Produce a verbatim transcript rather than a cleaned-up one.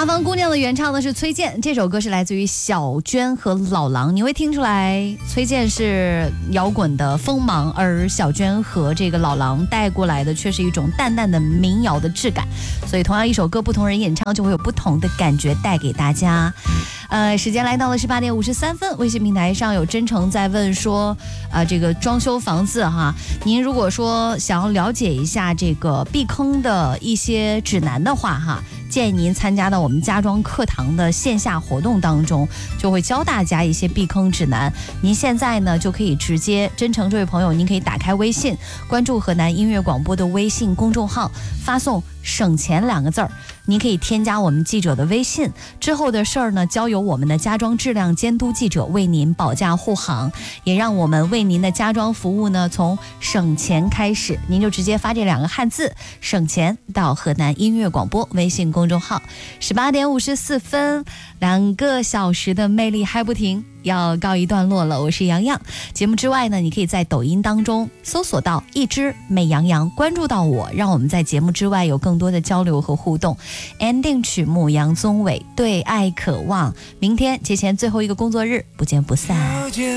八方姑娘的原唱呢是崔健，这首歌是来自于小娟和老狼。你会听出来崔健是摇滚的锋芒，而小娟和这个老狼带过来的却是一种淡淡的民谣的质感，所以同样一首歌不同人演唱就会有不同的感觉带给大家。呃，时间来到了十八点五十三分，微信平台上有真诚在问说，呃，这个装修房子哈，您如果说想要了解一下这个避坑的一些指南的话哈，建议您参加到我们家装课堂的线下活动当中，就会教大家一些避坑指南。您现在呢就可以直接，真诚这位朋友，您可以打开微信，关注河南音乐广播的微信公众号，发送省钱两个字儿，您可以添加我们记者的微信，之后的事儿呢交由我们的家装质量监督记者为您保驾护航，也让我们为您的家装服务呢从省钱开始。您就直接发这两个汉字省钱到河南音乐广播微信公众号。十八点五十四分，两个小时的魅力还不停，要告一段落了。我是洋洋，节目之外呢，你可以在抖音当中搜索到一只美羊羊，关注到我，让我们在节目之外有更多的交流和互动。 ending 曲目杨宗纬对爱渴望，明天节前最后一个工作日，不见不散。